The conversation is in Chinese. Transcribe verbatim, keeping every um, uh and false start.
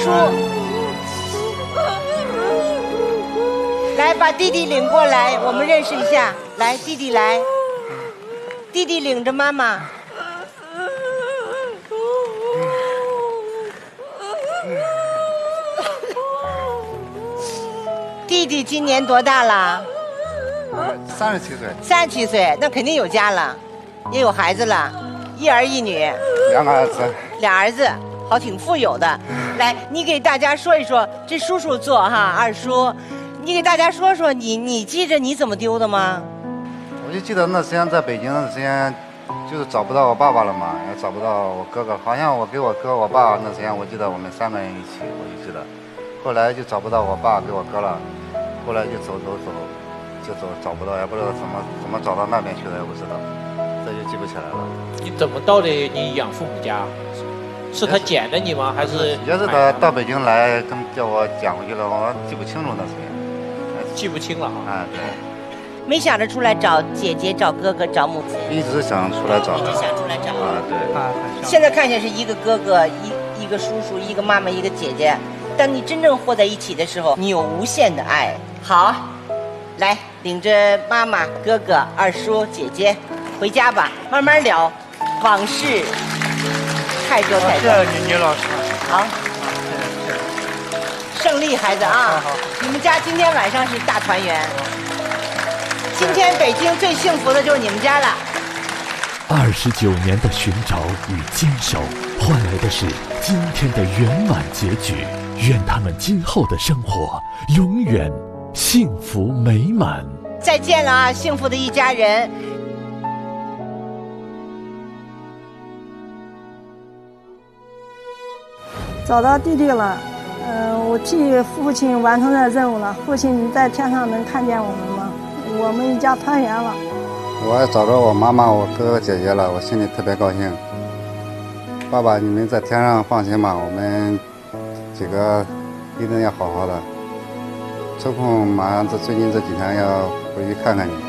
叔，来把弟弟领过来，我们认识一下。来，弟弟来，弟弟领着妈妈。弟弟今年多大了？ 三十七岁。 三十七岁，那肯定有家了，也有孩子了，一儿一女。 两个儿子。 俩儿子，好，挺富有的。来，你给大家说一说，这叔叔做哈，二叔，你给大家说说，你你记着你怎么丢的吗？ 我就记得那时间在北京的时间，就是找不到我爸爸了嘛，也找不到我哥哥，好像我给我哥我爸那时间，我记得我们三个人一起，我就记得。后来就找不到我爸给我哥了，后来就走走走，就走找不到，也不知道怎么怎么找到那边去的，也不知道，这就记不起来了。 你怎么到的你养父母家？是他捡的你吗？还是也是他到北京来，跟叫我捡回去了，我记不清楚那时间， 记不清了啊。对。 没想着出来找姐姐、找哥哥、找母亲。 一直想出来找。 一直想出来找。 啊，对。 现在看见是一个哥哥，一一个叔叔，一个妈妈，一个姐姐。当你真正和在一起的时候，你有无限的爱。好，来领着妈妈、哥哥、二叔、姐姐回家吧，慢慢聊，往事太多太多。 谢谢你，女老师。 好，胜利孩子啊！你们家今天晚上是大团圆。今天北京最幸福的就是你们家了。 二十九年的寻找与坚守，换来的是今天的圆满结局。愿他们今后的生活永远幸福美满。 再见了啊，幸福的一家人。 找到弟弟了，嗯、呃，我替父亲完成了任务了。父亲，你在天上能看见我们吗？我们一家团圆了。 我也找着我妈妈、我哥哥姐姐了，我心里特别高兴。爸爸，你们在天上放心吧，我们几个一定要好好的。抽空马上这最近这几天要回去看看你。